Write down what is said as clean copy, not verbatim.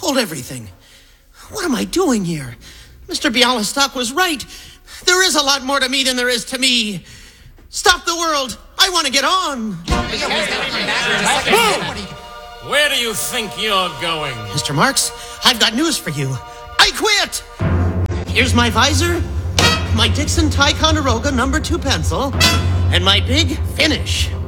Hold everything. What am I doing here? Mr. Bialystok was right. There is a lot more to me than there is to me. Stop the world. I want to get on. Where do you think you're going? Mr. Marks, I've got news for you. I quit. Here's my visor, my Dixon Ticonderoga #2 pencil, and my big finish.